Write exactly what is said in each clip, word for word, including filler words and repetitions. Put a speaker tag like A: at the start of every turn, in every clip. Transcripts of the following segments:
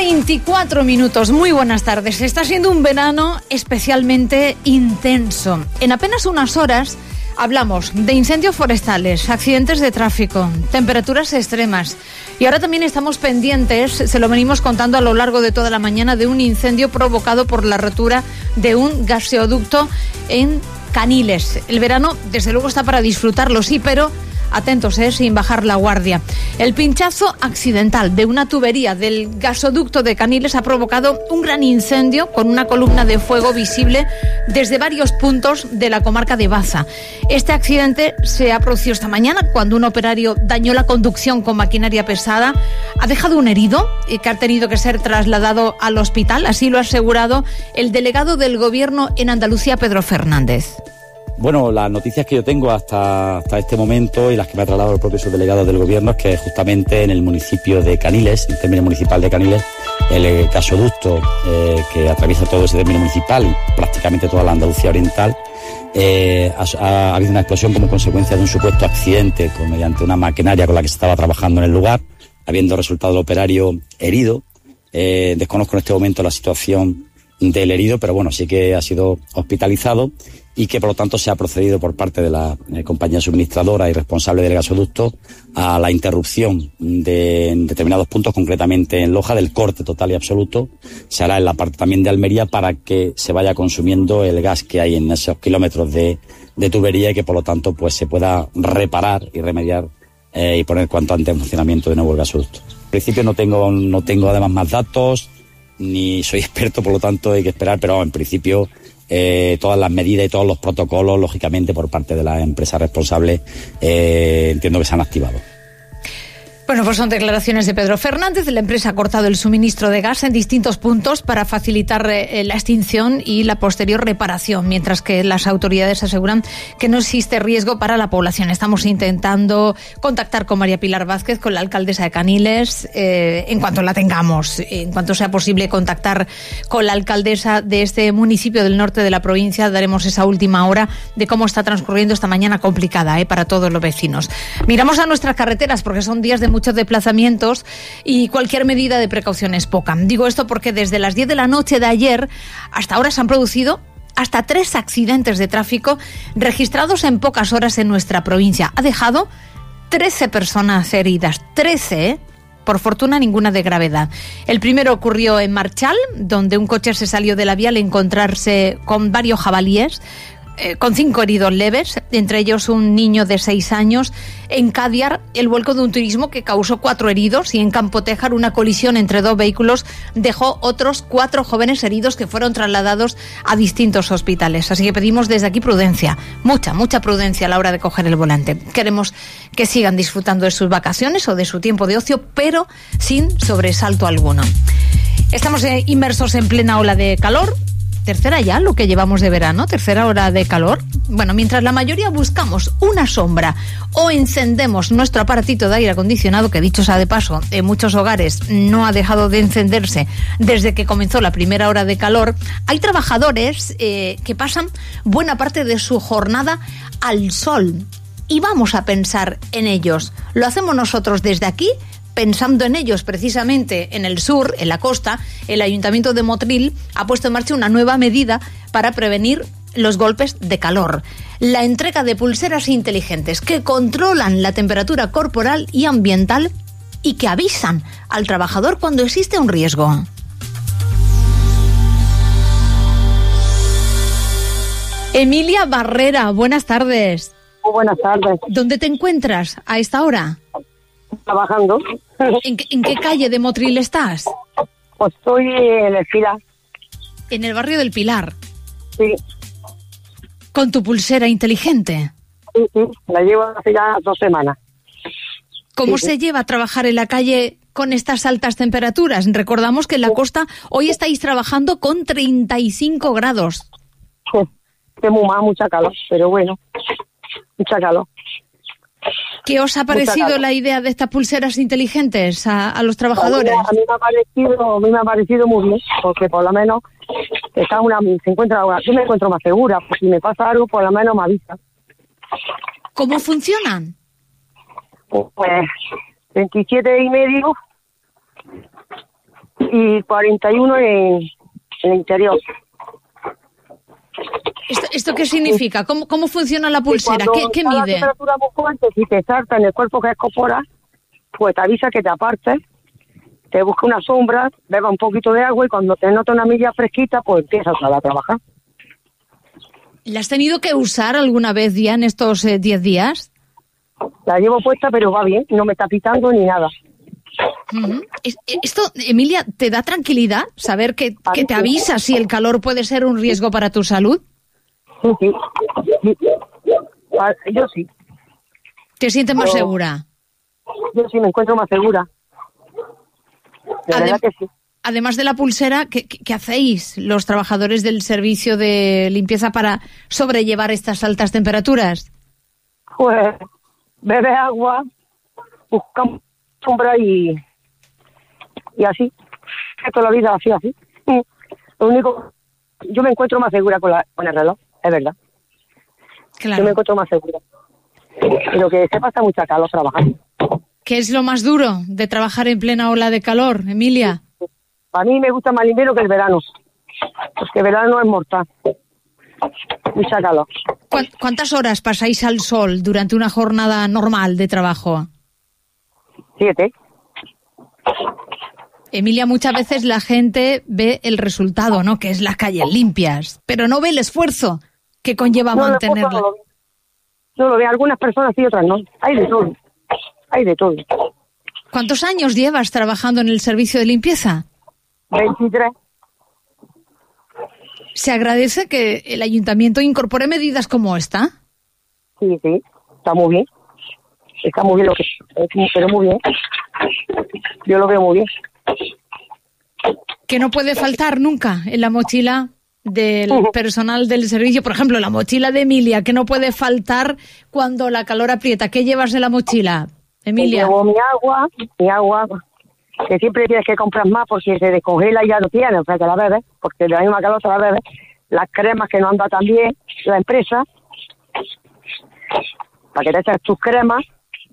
A: veinticuatro minutos, muy buenas tardes. Está siendo un verano especialmente intenso. En apenas unas horas hablamos de incendios forestales, accidentes de tráfico, temperaturas extremas. Y ahora también estamos pendientes, se lo venimos contando a lo largo de toda la mañana, de un incendio provocado por la rotura de un gasoducto en Caniles. El verano, desde luego, está para disfrutarlo, sí, pero atentos, eh, sin bajar la guardia. El pinchazo accidental de una tubería del gasoducto de Caniles ha provocado un gran incendio con una columna de fuego visible desde varios puntos de la comarca de Baza. Este accidente se ha producido esta mañana cuando un operario dañó la conducción con maquinaria pesada. Ha dejado un herido y que ha tenido que ser trasladado al hospital. Así lo ha asegurado el delegado del Gobierno en Andalucía, Pedro Fernández.
B: Bueno, las noticias que yo tengo hasta, hasta este momento y las que me ha trasladado el propio subdelegado del Gobierno es que justamente en el municipio de Caniles, en el término municipal de Caniles, el gasoducto eh, que atraviesa todo ese término municipal y prácticamente toda la Andalucía oriental, eh, ha, ha habido una explosión como consecuencia de un supuesto accidente con, mediante una maquinaria con la que se estaba trabajando en el lugar, habiendo resultado el operario herido. Eh, desconozco en este momento la situación del herido, pero bueno, sí que ha sido hospitalizado y que por lo tanto se ha procedido por parte de la eh, compañía suministradora y responsable del gasoducto a la interrupción de en determinados puntos, concretamente en Loja, del corte total y absoluto. Se hará en la parte también de Almería para que se vaya consumiendo el gas que hay en esos kilómetros de, de tubería y que por lo tanto pues se pueda reparar y remediar eh, y poner cuanto antes en funcionamiento de nuevo el gasoducto. En principio no tengo, no tengo además más datos, ni soy experto, por lo tanto hay que esperar, pero en principio eh, todas las medidas y todos los protocolos, lógicamente por parte de las empresas responsables, eh, entiendo que se han activado.
A: Bueno, pues son declaraciones de Pedro Fernández. La empresa ha cortado el suministro de gas en distintos puntos para facilitar eh, la extinción y la posterior reparación, mientras que las autoridades aseguran que no existe riesgo para la población. Estamos intentando contactar con María Pilar Vázquez, con la alcaldesa de Caniles, eh, en cuanto la tengamos, en cuanto sea posible contactar con la alcaldesa de este municipio del norte de la provincia. Daremos esa última hora de cómo está transcurriendo esta mañana complicada eh, para todos los vecinos. Miramos a nuestras carreteras porque son días de muchos desplazamientos y cualquier medida de precaución es poca. Digo esto porque desde las diez de la noche de ayer hasta ahora se han producido hasta tres accidentes de tráfico registrados en pocas horas en nuestra provincia. Ha dejado trece personas heridas. trece, ¿eh? Por fortuna, ninguna de gravedad. El primero ocurrió en Marchal, donde un coche se salió de la vía al encontrarse con varios jabalíes, Eh, con cinco heridos leves, entre ellos un niño de seis años. En Cádiar, el vuelco de un turismo que causó cuatro heridos, y en Campotejar una colisión entre dos vehículos dejó otros cuatro jóvenes heridos que fueron trasladados a distintos hospitales. Así que pedimos desde aquí prudencia, mucha, mucha prudencia a la hora de coger el volante. Queremos que sigan disfrutando de sus vacaciones o de su tiempo de ocio, pero sin sobresalto alguno. Estamos eh, inmersos en plena ola de calor. Tercera ya, lo que llevamos de verano, tercera hora de calor. Bueno, mientras la mayoría buscamos una sombra o encendemos nuestro aparatito de aire acondicionado, que dicho sea de paso, en muchos hogares no ha dejado de encenderse desde que comenzó la primera hora de calor, hay trabajadores eh, que pasan buena parte de su jornada al sol. Y vamos a pensar en ellos. Lo hacemos nosotros desde aquí, pensando en ellos precisamente en el sur, en la costa. El Ayuntamiento de Motril ha puesto en marcha una nueva medida para prevenir los golpes de calor. La entrega de pulseras inteligentes que controlan la temperatura corporal y ambiental y que avisan al trabajador cuando existe un riesgo. Emilia Barrera, buenas tardes.
C: Muy buenas tardes.
A: ¿Dónde te encuentras a esta hora?
C: Trabajando.
A: ¿En qué, ¿En qué calle de Motril estás?
C: Pues estoy en el Pilar.
A: En el barrio del Pilar.
C: Sí.
A: ¿Con tu pulsera inteligente?
C: Sí, sí, la llevo hace ya dos semanas.
A: ¿Cómo
C: sí,
A: se
C: sí.
A: lleva a trabajar en la calle con estas altas temperaturas? Recordamos que en la costa hoy estáis trabajando con treinta y cinco grados.
C: Sí, tengo más, mucha calor, pero bueno, mucha calor.
A: ¿Qué os ha parecido la idea de estas pulseras inteligentes a, a los trabajadores?
C: A mí, a mí me ha parecido, a mí me ha parecido muy bien, porque por lo menos está una, se encuentra, yo me encuentro más segura, pues si me pasa algo, por lo menos me avisa.
A: ¿Cómo funcionan?
C: Pues veintisiete y medio y cuarenta y uno en, en el interior.
A: ¿Esto, esto qué significa? ¿Cómo, cómo funciona la pulsera? ¿Qué, qué mide?
C: La temperatura muy fuerte, si te salta en el cuerpo que es corporal, pues te avisa que te apartes, te busca una sombra, beba un poquito de agua y cuando te nota una milla fresquita, pues empiezas a trabajar.
A: ¿La has tenido que usar alguna vez ya en estos diez eh, días?
C: La llevo puesta, pero va bien, no me está pitando ni nada.
A: Uh-huh. Esto, Emilia, ¿te da tranquilidad saber que, que te avisa si el calor puede ser un riesgo para tu salud?
C: Sí, sí. sí. Yo sí.
A: ¿Te sientes más yo, segura?
C: Yo sí me encuentro más segura. De
A: Adem-
C: verdad que sí.
A: Además de la pulsera, ¿qué, ¿qué hacéis los trabajadores del servicio de limpieza para sobrellevar estas altas temperaturas?
C: Pues bebe agua, buscamos sombra y, y así. Toda la vida así, así. Lo único, yo me encuentro más segura con, la, con el reloj, es verdad.
A: Claro.
C: Yo me encuentro más segura. Pero que se pasa mucha calor trabajando.
A: ¿Qué es lo más duro de trabajar en plena ola de calor, Emilia?
C: A mí me gusta más el invierno que el verano, porque el verano es mortal. Mucha calor.
A: ¿Cuántas horas pasáis al sol durante una jornada normal de trabajo?
C: Siete.
A: Emilia, muchas veces la gente ve el resultado, ¿no? Que es las calles limpias, pero no ve el esfuerzo que conlleva
C: no,
A: mantenerla.
C: No lo ve. No lo ve. Algunas personas sí, otras no. Hay de todo. Hay de todo.
A: ¿Cuántos años llevas trabajando en el servicio de limpieza?
C: veintitrés.
A: ¿Se agradece que el ayuntamiento incorpore medidas como esta?
C: Sí, sí. Está muy bien. Está muy bien lo que... Pero muy bien. Yo lo veo muy bien.
A: Que no puede faltar nunca en la mochila del personal del servicio. Por ejemplo, la mochila de Emilia, que no puede faltar cuando la calor aprieta. ¿Qué llevas en la mochila, Emilia?
C: Llevo mi agua, mi agua, que siempre tienes que comprar más porque se descongela y ya no tienes, o sea que la bebes, porque de la misma calor te la bebes. Las cremas que no andan tan bien, la empresa, para que te eches tus cremas,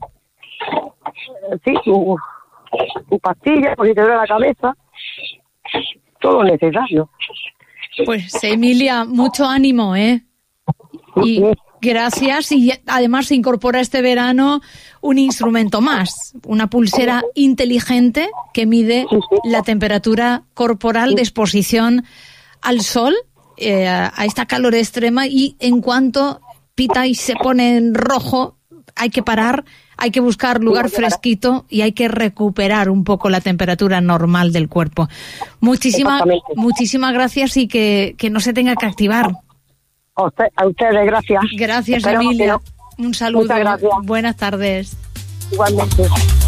C: sí, tu, tu pastilla, porque te duele la cabeza, todo necesario.
A: Pues Emilia, mucho ánimo, ¿eh? Y gracias, y además se incorpora este verano un instrumento más, una pulsera inteligente que mide la temperatura corporal de exposición al sol, eh, a esta calor extrema, y en cuanto pita y se pone en rojo, hay que parar, hay que buscar lugar fresquito y hay que recuperar un poco la temperatura normal del cuerpo. Muchísimas, muchísimas gracias y que, que no se tenga que activar.
C: A, usted, a ustedes, gracias.
A: Gracias,
C: Esperemos
A: Emilia.
C: No.
A: Un saludo.
C: Muchas gracias.
A: Buenas tardes.
C: Igualmente.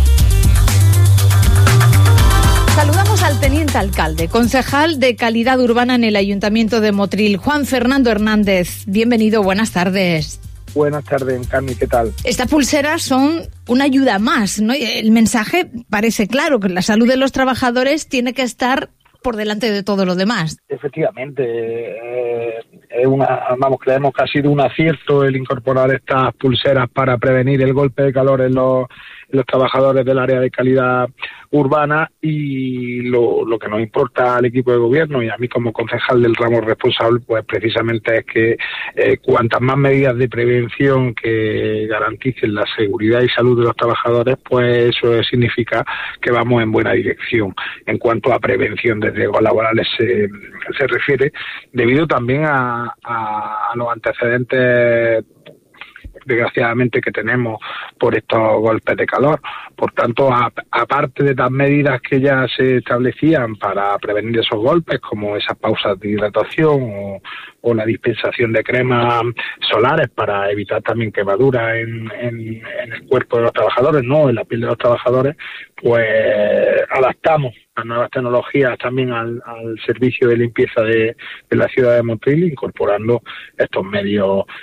A: Saludamos al teniente alcalde, concejal de Calidad Urbana en el Ayuntamiento de Motril, Juan Fernando Hernández. Bienvenido, buenas tardes.
D: Buenas tardes, Encarni, ¿qué tal?
A: Estas pulseras son una ayuda más, ¿no? El mensaje parece claro, que la salud de los trabajadores tiene que estar por delante de todo lo demás.
D: Efectivamente, eh, es una, vamos, creemos que ha sido un acierto el incorporar estas pulseras para prevenir el golpe de calor en los, en los trabajadores del área de calidad urbana, y lo, lo que nos importa al equipo de gobierno y a mí como concejal del ramo responsable, pues precisamente es que eh, cuantas más medidas de prevención que garanticen la seguridad y salud de los trabajadores, pues eso significa que vamos en buena dirección en cuanto a prevención de riesgos laborales se, se refiere, debido también a, a, a los antecedentes desgraciadamente que tenemos por estos golpes de calor. Por tanto, a, aparte de las medidas que ya se establecían para prevenir esos golpes, como esas pausas de hidratación o, o la dispensación de cremas solares para evitar también quemaduras en, en, en el cuerpo de los trabajadores, no en la piel de los trabajadores, pues adaptamos las nuevas tecnologías también al, al servicio de limpieza de, de la ciudad de Motril, incorporando estos medios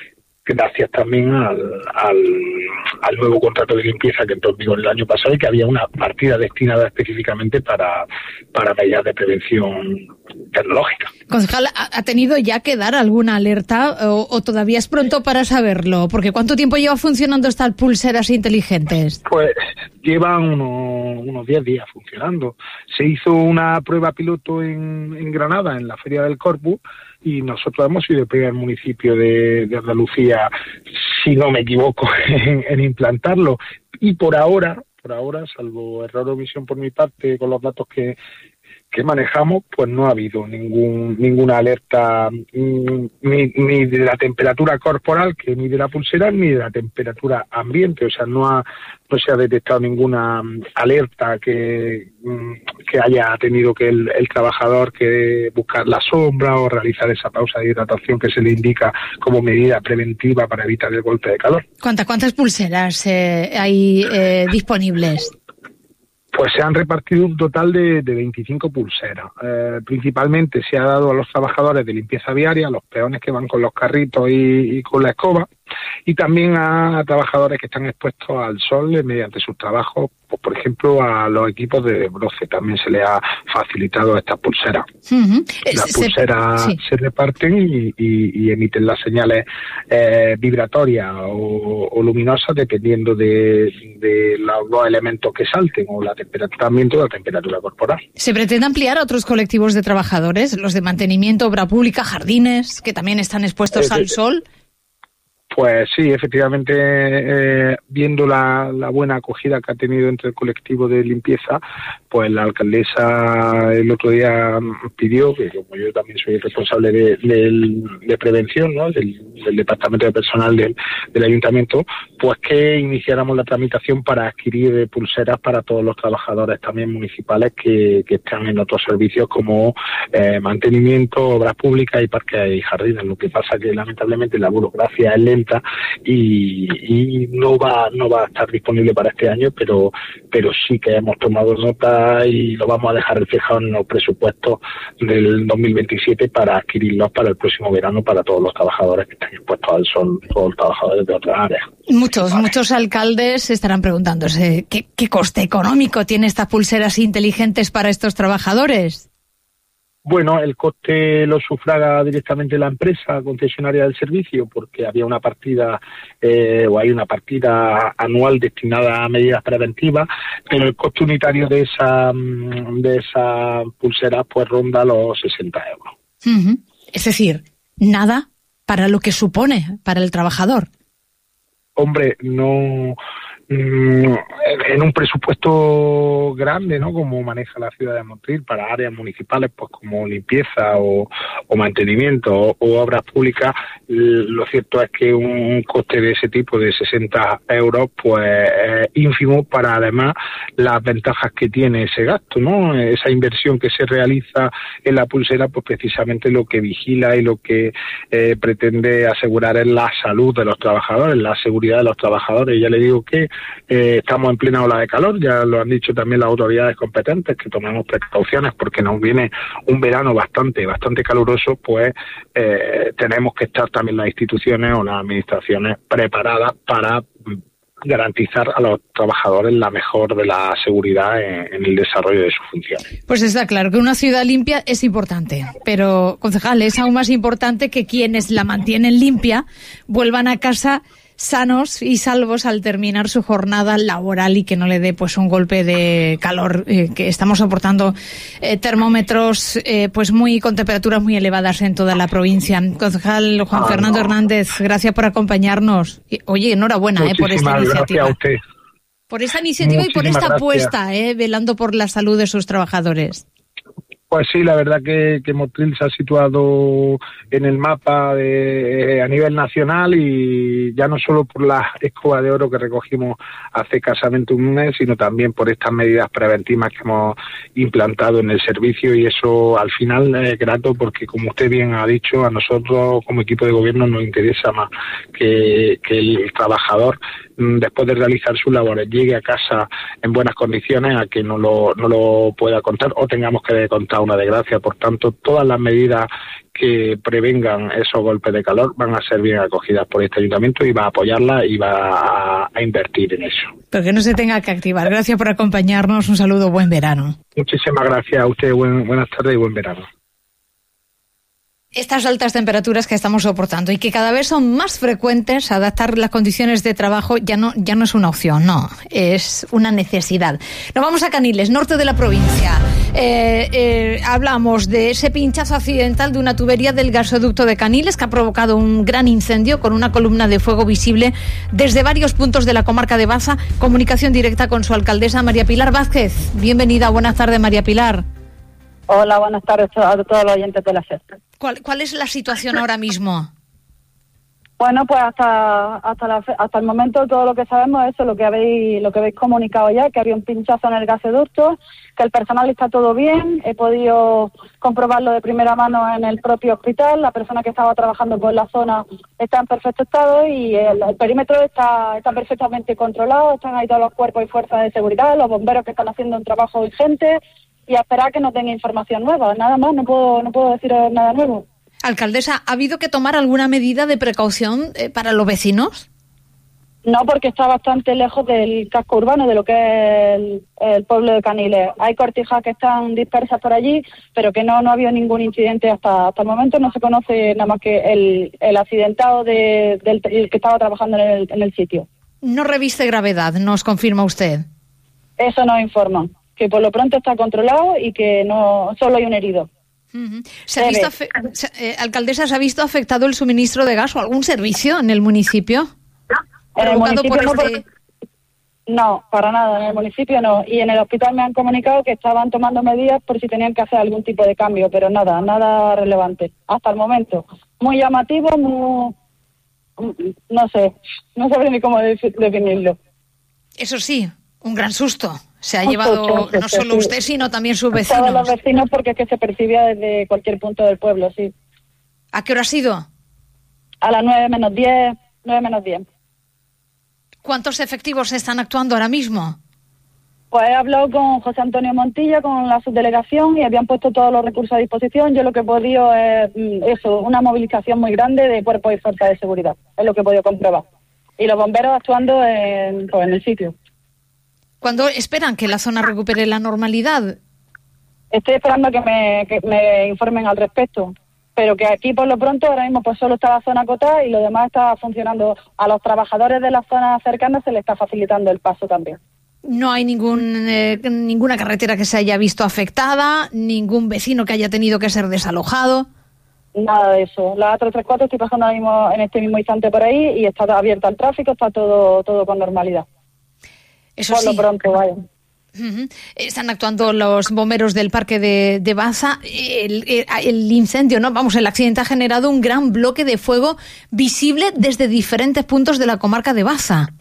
D: gracias también al, al, al nuevo contrato de limpieza que entró en vigor el año pasado y que había una partida destinada específicamente para, para medidas de prevención tecnológica.
A: Concejal, ¿ha tenido ya que dar alguna alerta o, o todavía es pronto para saberlo? Porque ¿cuánto tiempo lleva funcionando estas pulseras inteligentes?
D: Pues llevan unos, unos diez días funcionando. Se hizo una prueba piloto en, en Granada, en la Feria del Corpus, y nosotros hemos sido el primer municipio de, de Andalucía, si no me equivoco, en, en implantarlo. Y por ahora, por ahora, salvo error o omisión por mi parte con los datos que que manejamos, pues no ha habido ningún ninguna alerta ni, ni de la temperatura corporal que mide la pulsera, ni de la temperatura ambiente. O sea, no ha no se ha detectado ninguna alerta que, que haya tenido que el, el trabajador que buscar la sombra o realizar esa pausa de hidratación que se le indica como medida preventiva para evitar el golpe de calor.
A: ¿Cuántas, cuántas pulseras eh, hay eh, disponibles?
D: Pues se han repartido un total de, de veinticinco pulseras. Eh, principalmente se ha dado a los trabajadores de limpieza viaria, a los peones que van con los carritos y, y con la escoba, y también a, a trabajadores que están expuestos al sol eh, mediante sus trabajos. Pues, por ejemplo, a los equipos de broce también se les ha facilitado estas pulseras. Uh-huh. Las se, pulseras sí. se reparten y, y, y emiten las señales eh, vibratorias o, o luminosas dependiendo de, de los dos elementos que salten, o la temperatura ambiente o la temperatura corporal.
A: ¿Se pretende ampliar a otros colectivos de trabajadores, los de mantenimiento, obra pública, jardines, que también están expuestos eh, al sol?
D: Pues sí, efectivamente, eh, viendo la, la buena acogida que ha tenido entre el colectivo de limpieza, pues la alcaldesa el otro día pidió, que como yo también soy responsable de, de, de prevención, ¿no?, del, del departamento de personal del, del ayuntamiento, pues que iniciáramos la tramitación para adquirir pulseras para todos los trabajadores también municipales que, que están en otros servicios como eh, mantenimiento, obras públicas y parques y jardines. Lo que pasa que lamentablemente la burocracia es lenta Y, y no va no va a estar disponible para este año, pero pero sí que hemos tomado nota y lo vamos a dejar reflejado en los presupuestos del dos mil veintisiete para adquirirlos para el próximo verano para todos los trabajadores que están expuestos al sol, todos los trabajadores de otras áreas.
A: Muchos, vale. muchos alcaldes estarán preguntándose ¿qué, qué coste económico tiene estas pulseras inteligentes para estos trabajadores?
D: Bueno, el coste lo sufraga directamente la empresa concesionaria del servicio, porque había una partida eh, o hay una partida anual destinada a medidas preventivas, pero el coste unitario de esa de esa pulsera pues ronda los sesenta euros.
A: Uh-huh. Es decir, nada para lo que supone para el trabajador.
D: Hombre, no... en un presupuesto grande, ¿no?, como maneja la ciudad de Motril para áreas municipales, pues como limpieza o, o mantenimiento o, o obras públicas, lo cierto es que un coste de ese tipo de sesenta euros pues es ínfimo para además las ventajas que tiene ese gasto, ¿no? Esa inversión que se realiza en la pulsera, pues precisamente lo que vigila y lo que eh, pretende asegurar es la salud de los trabajadores, la seguridad de los trabajadores. Ya le digo que Eh, estamos en plena ola de calor, ya lo han dicho también las autoridades competentes, que tomemos precauciones porque nos viene un verano bastante, bastante caluroso, pues eh, tenemos que estar también las instituciones o las administraciones preparadas para garantizar a los trabajadores la mejor de la seguridad en, en el desarrollo de sus funciones.
A: Pues está claro que una ciudad limpia es importante, pero, concejal, es aún más importante que quienes la mantienen limpia vuelvan a casa sanos y salvos al terminar su jornada laboral y que no le dé pues un golpe de calor, eh, que estamos soportando eh, termómetros eh, pues muy con temperaturas muy elevadas en toda la provincia. Concejal Juan ah, Fernando no. Hernández, gracias por acompañarnos. Oye, enhorabuena eh, por esta iniciativa.
D: A usted.
A: Por esta iniciativa Muchísimas y por esta gracias. apuesta, eh, velando por la salud de sus trabajadores.
D: Pues sí, la verdad que, que Motril se ha situado en el mapa de, a nivel nacional, y ya no solo por la escoba de oro que recogimos hace escasamente un mes, sino también por estas medidas preventivas que hemos implantado en el servicio, y eso al final es grato porque, como usted bien ha dicho, a nosotros como equipo de gobierno nos interesa más que, que el trabajador, después de realizar sus labores, llegue a casa en buenas condiciones a que no lo, no lo pueda contar o tengamos que contar una desgracia. Por tanto, todas las medidas que prevengan esos golpes de calor van a ser bien acogidas por este ayuntamiento y va a apoyarla y va a, a invertir en eso.
A: Pero que no se tenga que activar. Gracias por acompañarnos. Un saludo, buen verano.
D: Muchísimas gracias a usted. Buen, buenas tardes y buen verano.
A: Estas altas temperaturas que estamos soportando y que cada vez son más frecuentes, adaptar las condiciones de trabajo ya no, ya no es una opción, no, es una necesidad. Nos vamos a Caniles, norte de la provincia. Eh, eh, hablamos de ese pinchazo accidental de una tubería del gasoducto de Caniles que ha provocado un gran incendio con una columna de fuego visible desde varios puntos de la comarca de Baza. Comunicación directa con su alcaldesa, María Pilar Vázquez. Bienvenida, buenas tardes, María Pilar.
E: Hola, buenas tardes a todos los oyentes de la sexta.
A: ¿Cuál, ¿Cuál es la situación ahora mismo?
E: Bueno, pues hasta hasta la, hasta el momento todo lo que sabemos es eso, lo que habéis lo que habéis comunicado ya, que había un pinchazo en el gasoducto, que el personal está todo bien. He podido comprobarlo de primera mano en el propio hospital. La persona que estaba trabajando por la zona está en perfecto estado y el, el perímetro está está perfectamente controlado. Están ahí todos los cuerpos y fuerzas de seguridad, los bomberos que están haciendo un trabajo urgente y a esperar que no tenga información nueva. Nada más, no puedo no puedo decir nada nuevo.
A: Alcaldesa, ¿ha habido que tomar alguna medida de precaución eh, para los vecinos?
E: No, porque está bastante lejos del casco urbano, de lo que es el, el pueblo de Caniles. Hay cortijas que están dispersas por allí, pero que no no ha habido ningún incidente hasta hasta el momento. No se conoce nada más que el, el accidentado de, del el que estaba trabajando en el, en el sitio.
A: No reviste gravedad, nos confirma usted.
E: Eso nos informan, que por lo pronto está controlado y que no solo hay un herido.
A: Uh-huh. ¿Se ha visto afe- eh, alcaldesa, ¿se ha visto afectado el suministro de gas o algún servicio en el municipio?
E: En el municipio
A: por
E: no,
A: este...
E: porque... no, para nada, en el municipio no. Y en el hospital me han comunicado que estaban tomando medidas por si tenían que hacer algún tipo de cambio, pero nada, nada relevante. Hasta el momento. Muy llamativo, muy... no sé, no sabré ni cómo definirlo.
A: Eso sí, un gran susto. Se ha llevado no solo usted, sino también sus vecinos.
E: Todos los vecinos, porque es que se percibía desde cualquier punto del pueblo, sí.
A: ¿A qué hora ha sido?
E: A las nueve menos diez, nueve menos diez.
A: ¿Cuántos efectivos están actuando ahora mismo?
E: Pues he hablado con José Antonio Montilla, con la subdelegación, y habían puesto todos los recursos a disposición. Yo lo que he podido es eso, una movilización muy grande de cuerpos y fuerzas de seguridad. Es lo que he podido comprobar. Y los bomberos actuando en, pues, en el sitio.
A: ¿Cuándo esperan que la zona recupere la normalidad?
E: Estoy esperando que me, que me informen al respecto, pero que aquí por lo pronto ahora mismo pues solo está la zona acotada y lo demás está funcionando. A los trabajadores de las zonas cercanas se les está facilitando el paso también.
A: No hay ningún eh, ninguna carretera que se haya visto afectada, ningún vecino que haya tenido que ser desalojado.
E: Nada de eso. La A trescientos treinta y cuatro estoy pasando ahora mismo, en este mismo instante por ahí y está abierta al tráfico, está todo todo con normalidad.
A: Eso
E: por
A: sí.
E: lo pronto, vaya.
A: Uh-huh. Están actuando los bomberos del parque de, de Baza. El, el, el incendio, no, vamos, el accidente ha generado un gran bloque de fuego visible desde diferentes puntos de la comarca de Baza.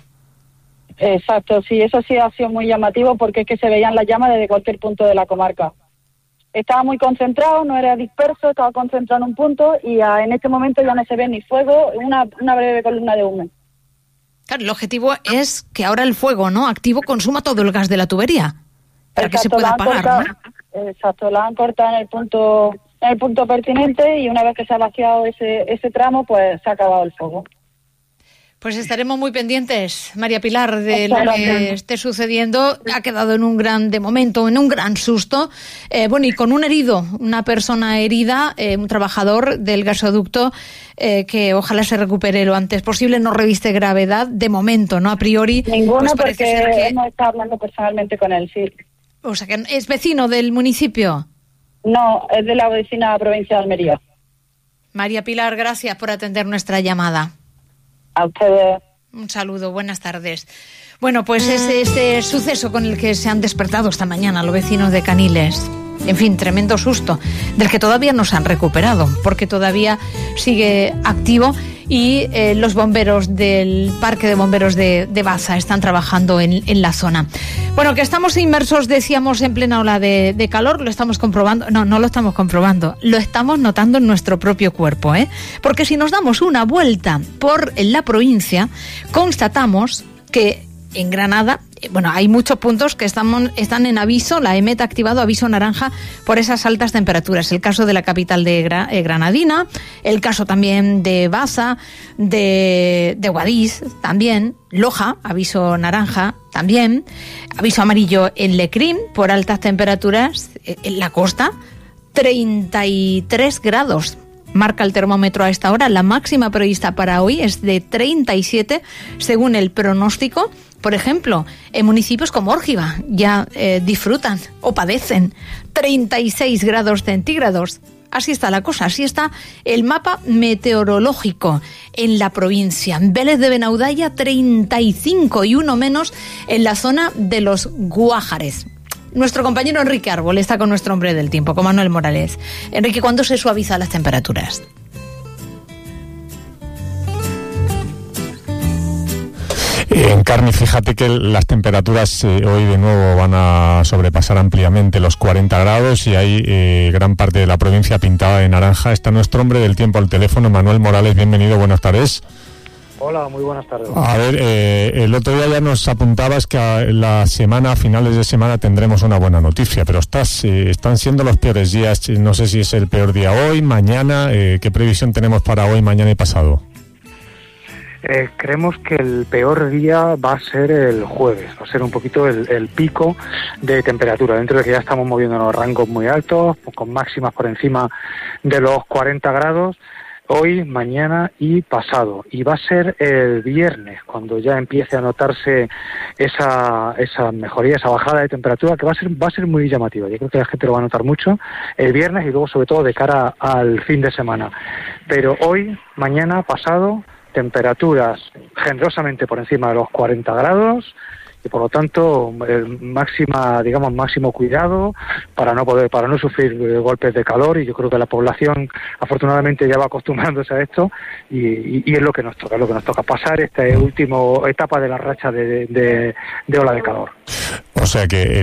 E: Exacto, sí, eso sí ha sido muy llamativo porque es que se veían las llamas desde cualquier punto de la comarca. Estaba muy concentrado, no era disperso, estaba concentrado en un punto y a, en este momento ya no se ve ni fuego, una, una breve columna de humo.
A: Claro, el objetivo es que ahora el fuego, ¿no?, activo, consuma todo el gas de la tubería para Exacto, que se pueda apagar, cortado,
E: ¿no? Exacto, la han cortado en el punto en el punto pertinente y una vez que se ha vaciado ese ese tramo, pues se ha acabado el fuego.
A: Pues estaremos muy pendientes, María Pilar, de lo que esté sucediendo. Ha quedado en un gran, de momento, en un gran susto. Eh, bueno, y con un herido, una persona herida, eh, un trabajador del gasoducto, eh, que ojalá se recupere lo antes posible. No reviste gravedad, de momento, ¿no? A priori.
E: Ninguno,
A: pues
E: porque que... hemos estado hablando personalmente con él, sí.
A: O sea, que ¿es vecino del municipio?
E: No, es de la vecina provincia de Almería.
A: María Pilar, gracias por atender nuestra llamada.
E: A ustedes.
A: Un saludo, buenas tardes. Bueno, pues es este suceso con el que se han despertado esta mañana los vecinos de Caniles. En fin, tremendo susto, del que todavía no se han recuperado, porque todavía sigue activo y eh, los bomberos del Parque de Bomberos de, de Baza están trabajando en, en la zona. Bueno, que estamos inmersos, decíamos, en plena ola de, de calor, lo estamos comprobando, no, no lo estamos comprobando, lo estamos notando en nuestro propio cuerpo, ¿eh? Porque si nos damos una vuelta por la provincia, constatamos que en Granada bueno, hay muchos puntos que están, están en aviso. La EMET ha activado aviso naranja por esas altas temperaturas. El caso de la capital de Gra- eh, Granadina, el caso también de Baza, de, de Guadix también, Loja, aviso naranja también, aviso amarillo en Lecrín por altas temperaturas, en la costa, treinta y tres grados. Marca el termómetro a esta hora. La máxima prevista para hoy es de treinta y siete, según el pronóstico. Por ejemplo, en municipios como Órgiva ya eh, disfrutan o padecen treinta y seis grados centígrados. Así está la cosa, así está el mapa meteorológico en la provincia. En Vélez de Benaudalla, treinta y cinco y uno menos en la zona de los Guájares. Nuestro compañero Enrique Árbol está con nuestro hombre del tiempo, con Manuel Morales. Enrique, ¿cuándo se suavizan las temperaturas?
F: En Carni, fíjate que las temperaturas eh, hoy de nuevo van a sobrepasar ampliamente los cuarenta grados y hay eh, gran parte de la provincia pintada de naranja. Está nuestro hombre del tiempo al teléfono, Manuel Morales. Bienvenido, buenas tardes.
D: Hola, muy buenas tardes.
F: A ver, eh, el otro día ya nos apuntabas que a la semana, a finales de semana, tendremos una buena noticia, pero estás, eh, están siendo los peores días. No sé si es el peor día hoy, mañana. Eh, ¿Qué previsión tenemos para hoy, mañana y pasado?
D: Eh, creemos que el peor día va a ser el jueves, va a ser un poquito el, el pico de temperatura, dentro de que ya estamos moviéndonos rangos muy altos, con máximas por encima de los cuarenta grados. Hoy, mañana y pasado. Y va a ser el viernes, cuando ya empiece a notarse esa esa mejoría, esa bajada de temperatura, que va a ser va a ser muy llamativa. Yo creo que la gente lo va a notar mucho el viernes y luego, sobre todo, de cara al fin de semana. Pero hoy, mañana, pasado, temperaturas generosamente por encima de los cuarenta grados, y por lo tanto el máxima digamos máximo cuidado para no poder para no sufrir golpes de calor, y yo creo que la población afortunadamente ya va acostumbrándose a esto y, y, y es lo que nos toca es lo que nos toca pasar esta última etapa de la racha de, de, de ola de calor.
F: O sea que